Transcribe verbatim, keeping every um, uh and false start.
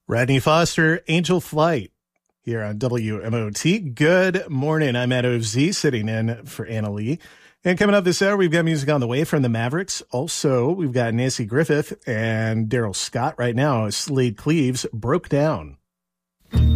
Rodney Foster, Angel Flight, here on W M O T. Good morning. I'm Matt O Z, sitting in for Anna Lee. And coming up this hour, we've got music on the way from the Mavericks. Also, we've got Nancy Griffith and Daryl Scott right now. Slade Cleaves, Broke Down.